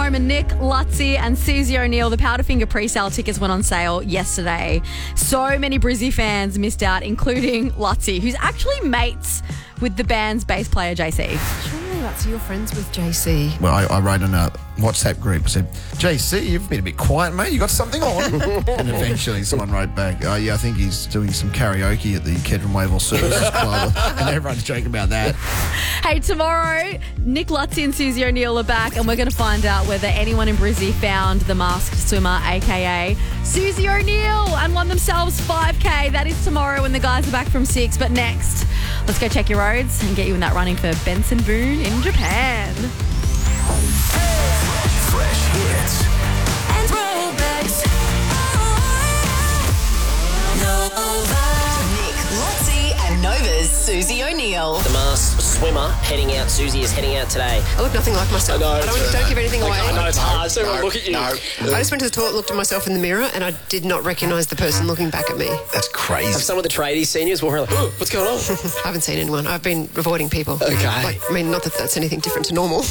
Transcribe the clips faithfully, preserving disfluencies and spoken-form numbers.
And Nick Lutzi and Susie O'Neill, the Powderfinger pre-sale tickets went on sale yesterday. So many Brizzy fans missed out, including Lutzi, who's actually mates with the band's bass player, J C. Surely, Lutzi, you're friends with J C. Well, I, I wrote in a WhatsApp group, I said, J C, you've been a bit quiet, mate. You got something on? And eventually someone wrote back, oh, yeah, I think he's doing some karaoke at the Kedron Wavell Services Club. And everyone's joking about that. Hey, tomorrow, Nick Lutzi and Susie O'Neill are back, and we're going to find out whether anyone in Brizzy found the masked swimmer, a k a. Susie O'Neill, and won themselves five K. That is tomorrow when the guys are back from six. But next, let's go check your roads and get you in that running for Benson Boone in Japan. Fresh hits and throwbacks. Nova. Nick Lutzi and Nova's Susie O'Neill. The masked swimmer heading out. Susie is heading out today. I look nothing like myself. I know. I don't, don't give anything away. I know it's hard. So no, look at you. No. I just went to the toilet, looked at myself in the mirror, and I did not recognise the person looking back at me. That's crazy. Some of the tradies, seniors, were like, oh, what's going on? I haven't seen anyone. I've been avoiding people. Okay. Like, I mean, not that that's anything different to normal.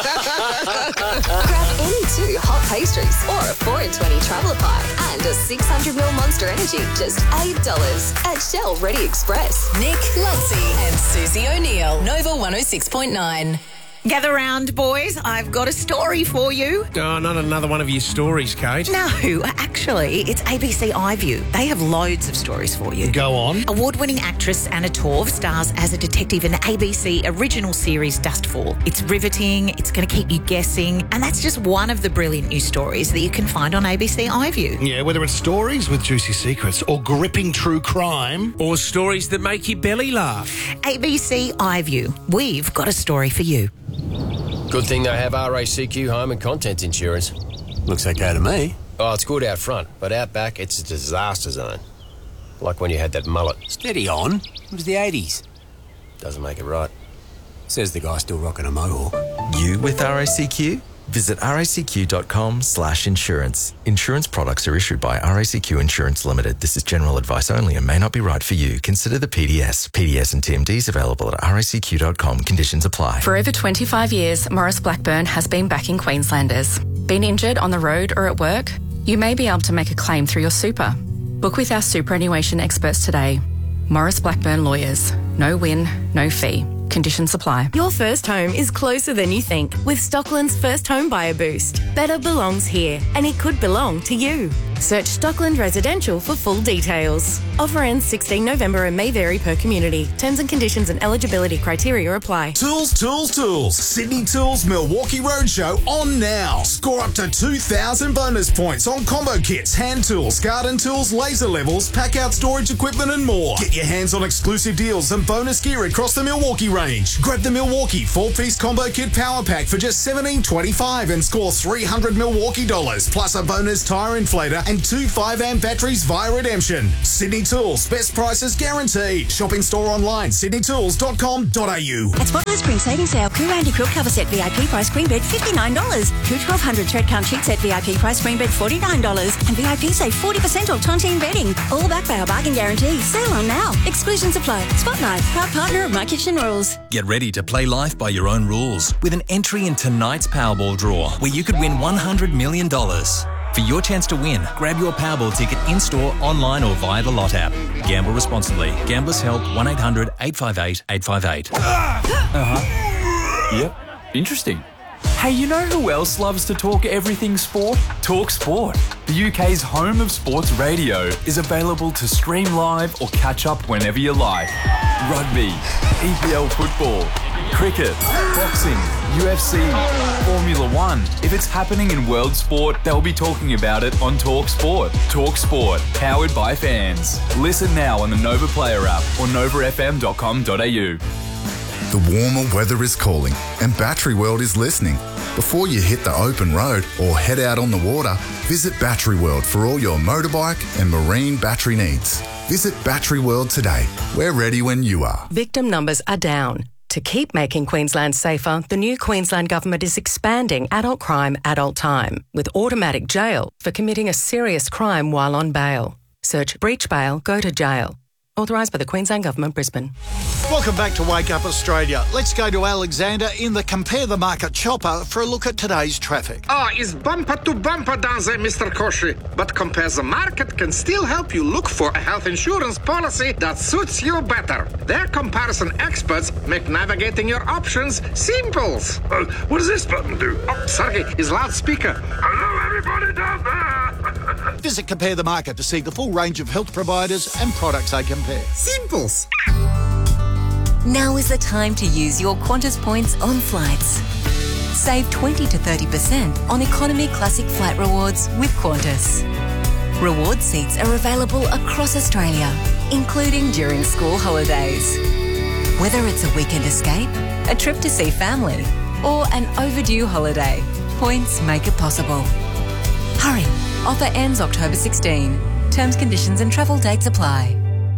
Grab any two hot pastries or a four in twenty traveller pie and a six hundred milliliter Monster Energy, just eight dollars at Shell Ready Express. Nick Lutzi and Susie O'Neill, Nova one oh six point nine. Gather round, boys. I've got a story for you. Oh, not another one of your stories, Kate. No, actually, it's A B C iView. They have loads of stories for you. Go on. Award-winning actress Anna Torv stars as a detective in the A B C original series Dustfall. It's riveting, it's going to keep you guessing, and that's just one of the brilliant new stories that you can find on A B C iView. Yeah, whether it's stories with juicy secrets or gripping true crime or stories that make your belly laugh. A B C iView. We've got a story for you. Good thing they have R A C Q home and contents insurance. Looks okay to me. Oh, it's good out front, but out back, it's a disaster zone. Like when you had that mullet. Steady on. It was the eighties. Doesn't make it right. Says the guy still rocking a mohawk. You with R A C Q? Visit racq.com slash insurance. Insurance products are issued by R A C Q Insurance Limited. This is general advice only and may not be right for you. Consider the P D S. P D S and T M Ds available at racq dot com. Conditions apply. For over twenty-five years, Morris Blackburn has been backing Queenslanders. Been injured on the road or at work? You may be able to make a claim through your super. Book with our superannuation experts today. Morris Blackburn Lawyers. No win, no fee. Conditions apply. Your first home is closer than you think with Stockland's First Home Buyer Boost. Better belongs here, and it could belong to you. Search Stockland Residential for full details. Offer ends sixteenth November and may vary per community. Terms and conditions and eligibility criteria apply. Tools, tools, tools. Sydney Tools Milwaukee Roadshow on now. Score up to two thousand bonus points on combo kits, hand tools, garden tools, laser levels, pack-out storage equipment and more. Get your hands on exclusive deals and bonus gear across the Milwaukee range. Grab the Milwaukee four-piece combo kit power pack for just seventeen twenty-five and score three hundred Milwaukee dollars plus a bonus tyre inflator and two five amp batteries via redemption. Sydney Tools, best prices guaranteed. Shop in store online, sydney tools dot com dot a u. At Spotless Spring Savings Sale, Coo Andy Quilt Cover Set V I P price queen bed fifty-nine dollars. Coo twelve hundred Thread Count Sheet Set V I P price queen bed forty-nine dollars. And V I P save forty percent off Tontine bedding. All backed by our bargain guarantee. Sale on now. Exclusions apply. Spotlight, proud partner of My Kitchen Rules. Get ready to play life by your own rules with an entry in tonight's Powerball draw where you could win one hundred million dollars. For your chance to win, grab your Powerball ticket in-store, online or via the Lot app. Gamble responsibly. Gamblers Help one eight hundred eight five eight eight five eight. Uh-huh. Yep. Interesting. Hey, you know who else loves to talk everything sport? Talk Sport. The U K's home of sports radio is available to stream live or catch up whenever you like. Rugby, E P L football, cricket, boxing, U F C, Formula One. If it's happening in world sport, they'll be talking about it on Talk Sport. Talk Sport, powered by fans. Listen now on the Nova Player app or nova f m dot com dot a u. The warmer weather is calling and Battery World is listening. Before you hit the open road or head out on the water, visit Battery World for all your motorbike and marine battery needs. Visit Battery World today. We're ready when you are. Victim numbers are down. To keep making Queensland safer, the new Queensland Government is expanding adult crime, adult time, with automatic jail for committing a serious crime while on bail. Search breach bail, go to jail. Authorised by the Queensland Government, Brisbane. Welcome back to Wake Up Australia. Let's go to Alexander in the Compare the Market chopper for a look at today's traffic. Ah, it's bumper to bumper down there, Mister Koshi. But Compare the Market can still help you look for a health insurance policy that suits you better. Their comparison experts make navigating your options simple. Uh, what does this button do? Oh, sorry, it's loudspeaker. Hello, everybody down there. Visit Compare the Market to see the full range of health providers and products they compare. Simples. Now is the time to use your Qantas points on flights. Save twenty to thirty percent on Economy Classic Flight Rewards with Qantas. Reward seats are available across Australia, including during school holidays. Whether it's a weekend escape, a trip to see family, or an overdue holiday, points make it possible. Hurry, offer ends October sixteenth. Terms, conditions and travel dates apply.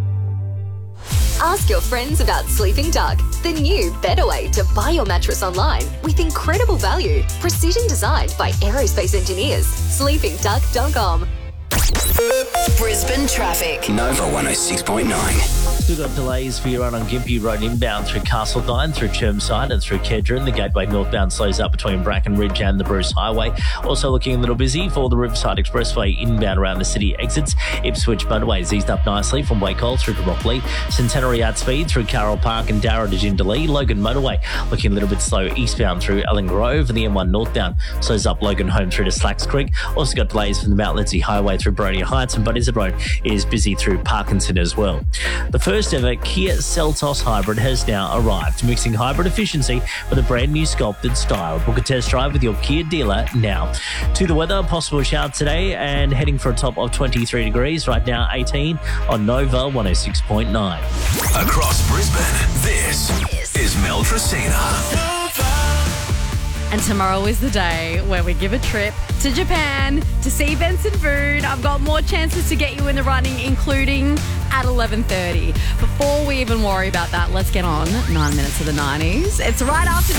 Ask your friends about Sleeping Duck, the new better way to buy your mattress online with incredible value. Precision designed by aerospace engineers. sleeping duck dot com. Brisbane traffic. Nova one oh six point nine. Still got delays for your run on Gympie Road inbound through Castledine, through Chermside and through Kedron. The Gateway northbound slows up between Bracken Ridge and the Bruce Highway. Also looking a little busy for the Riverside Expressway inbound around the city exits. Ipswich motorways eased up nicely from Wakehole through to Rockley. Centenary at speed through Carroll Park and Darra to Jindalee. Logan motorway looking a little bit slow eastbound through Ellen Grove, and the M one northbound slows up Logan home through to Slacks Creek. Also got delays from the Mount Lindesay Highway through Boronia Heights, and Buddism Road is busy through Parkinson as well. The first ever Kia Seltos Hybrid has now arrived, mixing hybrid efficiency with a brand new sculpted style. Book a test drive with your Kia dealer now. To the weather, possible shower today and heading for a top of twenty-three degrees. Right now eighteen on Nova one oh six point nine. Across Brisbane, this is Mel Tracina. And tomorrow is the day where we give a trip to Japan to see Benson Food. I've got more chances to get you in the running, including at eleven thirty. Before we even worry about that, let's get on nine minutes of the nineties. It's right after this.